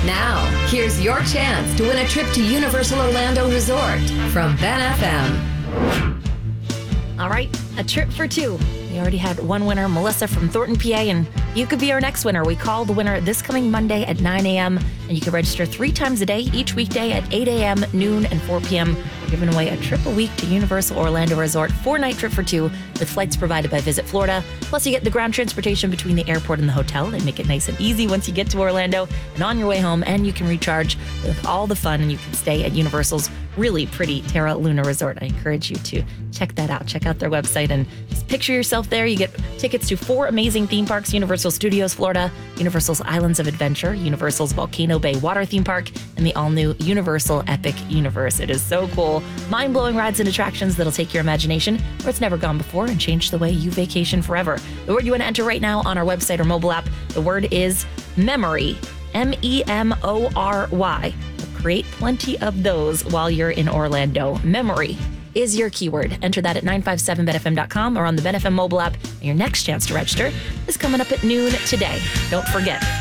Now, here's your chance to win a trip to Universal Orlando Resort from Ben FM. All right, a trip for two. We already had one winner, Melissa from Thornton, PA, and you could be our next winner. We call the winner this coming Monday at 9 a.m., and you can register 3 times a day, each weekday at 8 a.m., noon, and 4 p.m. We're giving away a trip a week to Universal Orlando Resort, 4-night trip for two, with flights provided by Visit Florida. Plus, you get the ground transportation between the airport and the hotel. They make it nice and easy once you get to Orlando and on your way home, and you can recharge with all the fun, and you can stay at Universal's really pretty Terra Luna Resort. I encourage you to check that out. Check out their website and just picture yourself there. You get tickets to 4 amazing theme parks: Universal Studios Florida, Universal's Islands of Adventure, Universal's Volcano Bay Water Theme Park, and the all-new Universal Epic Universe. It is so cool. Mind-blowing rides and attractions that'll take your imagination where it's never gone before and change the way you vacation forever. The word you want to enter right now on our website or mobile app, the word is MEMORY, MEMORY. Create plenty of those while you're in Orlando. Memory is your keyword. Enter that at 957benfm.com or on the BenFM mobile app. And your next chance to register is coming up at noon today. Don't forget,